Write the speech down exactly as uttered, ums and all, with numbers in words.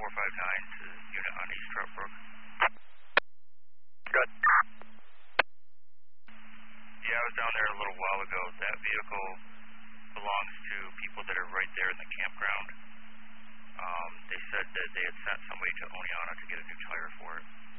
four five nine to unit on East Trout Brook. Good. Yeah, I was down there a little while ago. That vehicle belongs to people that are right there in the campground. Um, they said that they had sent somebody to Oneonta to get a new tire for it.